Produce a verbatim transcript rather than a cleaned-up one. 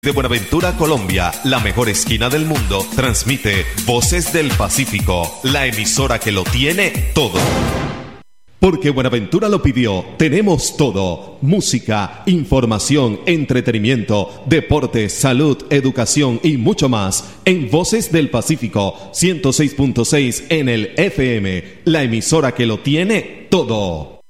De Buenaventura, Colombia, la mejor esquina del mundo, transmite Voces del Pacífico, la emisora que lo tiene todo. Porque Buenaventura lo pidió, tenemos todo: música, información, entretenimiento, deportes, salud, educación y mucho más en Voces del Pacífico, ciento seis punto seis en el F M, la emisora que lo tiene todo.